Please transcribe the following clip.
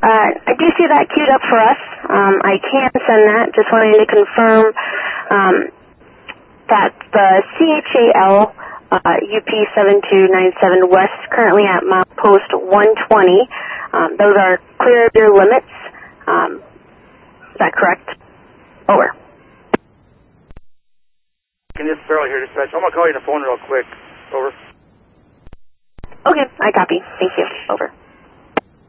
I do see that queued up for us. I can send that. Just wanted to confirm that the CHAL UP7297 West, currently at milepost 120. Those are clear of your limits. Is that correct? Over. Can this Farrell here, dispatch? I'm going to call you on the phone real quick. Over. Okay, I copy. Thank you. Over.